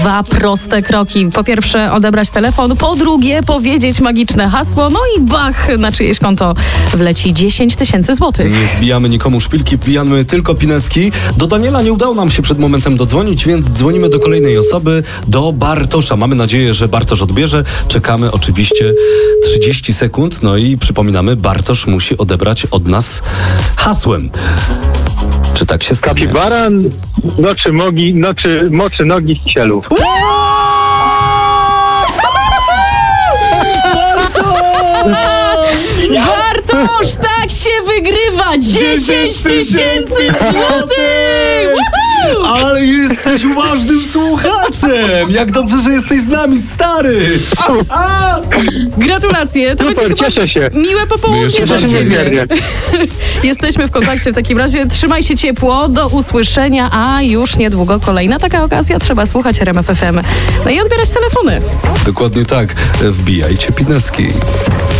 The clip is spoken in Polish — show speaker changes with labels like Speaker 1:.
Speaker 1: Dwa proste kroki. Po pierwsze odebrać telefon, po drugie powiedzieć magiczne hasło, no i bach, na czyjeś konto wleci 10 000 złotych.
Speaker 2: Nie wbijamy nikomu szpilki, wbijamy tylko pineski. Do Daniela nie udało nam się przed momentem dodzwonić, więc dzwonimy do kolejnej osoby, do Bartosza. Mamy nadzieję, że Bartosz odbierze. Czekamy oczywiście 30 sekund, no i przypominamy, Bartosz musi odebrać od nas hasłem. Czy tak się stanie?
Speaker 3: Kapibara moczy nogi z cielów.
Speaker 1: Bartosz, tak się wygrywa! 10 000 złotych!
Speaker 2: Ale jesteś uważnym słuchaczem! Jak dobrze, że jesteś z nami, stary!
Speaker 1: Gratulacje! To będzie chyba
Speaker 3: cieszę się.
Speaker 1: miłe popołudnie
Speaker 2: jeszcze
Speaker 1: dla
Speaker 2: bardziej.
Speaker 1: ciebie. Jesteśmy w kontakcie w takim razie. Trzymaj się ciepło, do usłyszenia, a już niedługo kolejna taka okazja. Trzeba słuchać RMF FM. No i odbierać telefony.
Speaker 2: Dokładnie tak. Wbijajcie pineski.